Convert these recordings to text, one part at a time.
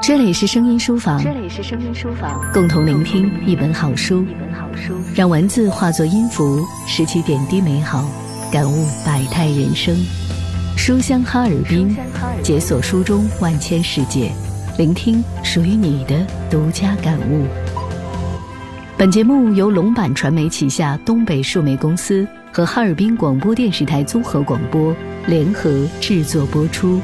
这里是声音书房，共同聆听一本好书，让文字化作音符，拾起点滴美好，感悟百态人生。书香哈尔滨，解锁书中万千世界，聆听属于你的独家感悟。本节目由龙版传媒旗下东北数媒公司和哈尔滨广播电视台综合广播联合制作播出。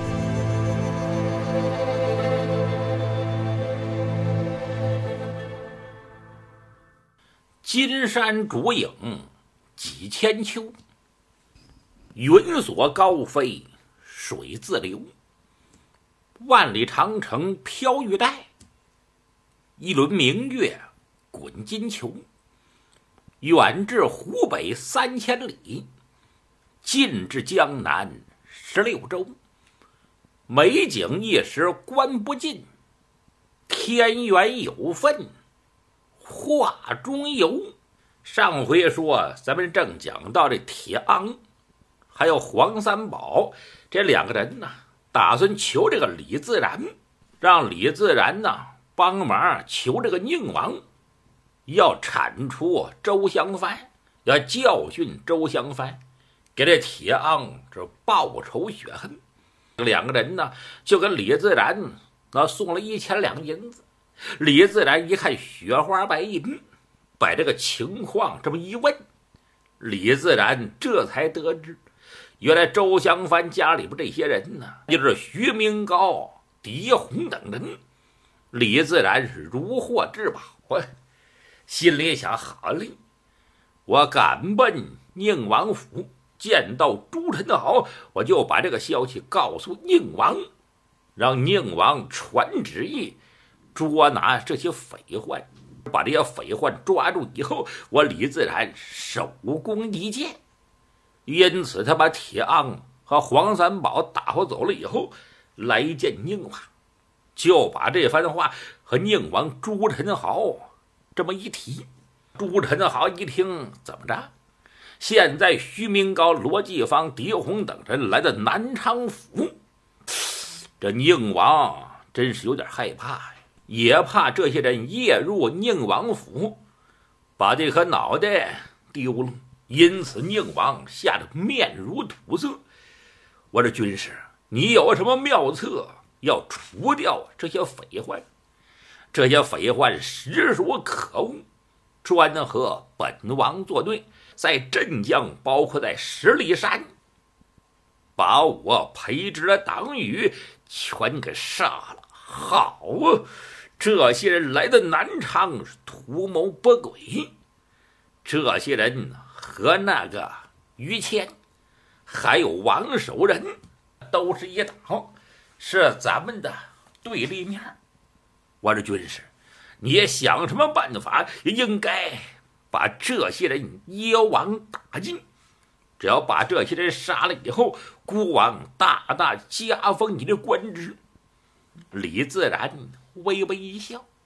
金山竹影几千秋，云锁高飞水自流。万里长城飘玉带，一轮明月滚金球。远至湖北3000里，近至江南16州。美景一时观不尽，天缘有份画中游。上回说咱们正讲到这铁昂还有黄三宝这两个人呢，打算求这个李自然，让李自然呢帮忙求这个宁王，要铲除周襄藩，要教训周襄藩，给这铁昂这报仇雪恨。两个人呢就跟李自然那送了1000两银子。李自然一看雪花白银，把这个情况这么一问，李自然这才得知，原来周襄藩家里边这些人呢，就是徐明高、狄洪等人。李自然是如获至宝啊，心里想：好嘞，我赶奔宁王府，见到朱宸濠，我就把这个消息告诉宁王，让宁王传旨意捉拿这些匪患。把这些匪患抓住以后，我李自然首功一件。因此他把铁昂和黄三宝打发走了以后，来见宁王，就把这番话和宁王朱宸濠这么一提。朱宸濠一听，怎么着？现在徐明高、罗继芳、狄洪等人来到南昌府，这宁王真是有点害怕呀，也怕这些人夜入宁王府，把这颗脑袋丢了。因此宁王吓得面如土色。我说军师，你有什么妙策要除掉这些匪患？这些匪患实属可恶，专和本王作对，在镇江包括在十里山把我培植的党羽全给杀了。好啊，这些人来到南昌是图谋不轨。这些人和那个于谦还有王守仁都是一党，是咱们的对立面。我说军师，你也想什么办法，应该把这些人一网打尽。只要把这些人杀了以后，孤王大大加封你的官职。李自然微微一笑，